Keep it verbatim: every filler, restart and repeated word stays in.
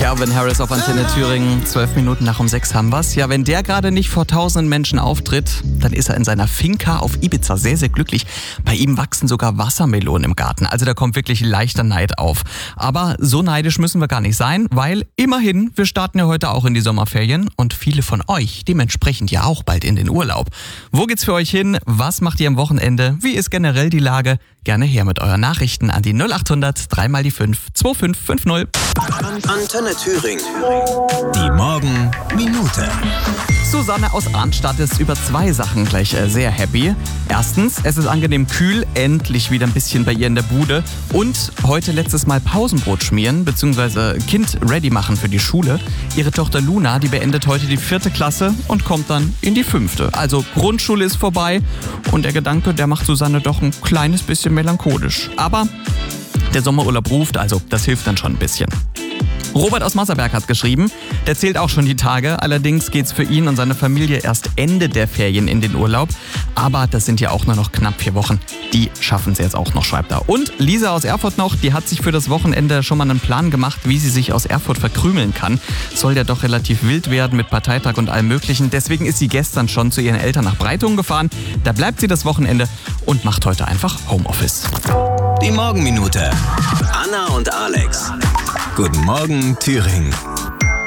Calvin Harris auf Antenne Thüringen. Zwölf Minuten nach um sechs haben wir's. Ja, wenn der gerade nicht vor tausenden Menschen auftritt, dann ist er in seiner Finca auf Ibiza sehr, sehr glücklich. Bei ihm wachsen sogar Wassermelonen im Garten. Also da kommt wirklich leichter Neid auf. Aber so neidisch müssen wir gar nicht sein, weil immerhin, wir starten ja heute auch in die Sommerferien und viele von euch dementsprechend ja auch bald in den Urlaub. Wo geht's für euch hin? Was macht ihr am Wochenende? Wie ist generell die Lage? Gerne her mit euren Nachrichten an die null acht hundert drei mal die fünf zwei fünf fünf null. Antenne Thüringen. Die Morgenminute. Susanne aus Arnstadt ist über zwei Sachen gleich äh, sehr happy. Erstens, es ist angenehm kühl, endlich wieder ein bisschen bei ihr in der Bude. Und heute letztes Mal Pausenbrot schmieren bzw. Kind ready machen für die Schule. Ihre Tochter Luna, die beendet heute die vierte Klasse und kommt dann in die fünfte. Also Grundschule ist vorbei und der Gedanke, der macht Susanne doch ein kleines bisschen melancholisch. Aber der Sommerurlaub ruft, also das hilft dann schon ein bisschen. Robert aus Masserberg hat geschrieben, der zählt auch schon die Tage, allerdings geht's für ihn und seine Familie erst Ende der Ferien in den Urlaub, aber das sind ja auch nur noch knapp vier Wochen, die schaffen sie jetzt auch noch, schreibt er. Und Lisa aus Erfurt noch, die hat sich für das Wochenende schon mal einen Plan gemacht, wie sie sich aus Erfurt verkrümeln kann. Soll ja doch relativ wild werden mit Parteitag und allem möglichen, deswegen ist sie gestern schon zu ihren Eltern nach Breitungen gefahren, da bleibt sie das Wochenende und macht heute einfach Homeoffice. Die Morgenminute. Anna und Alex. Guten Morgen, Thüringen.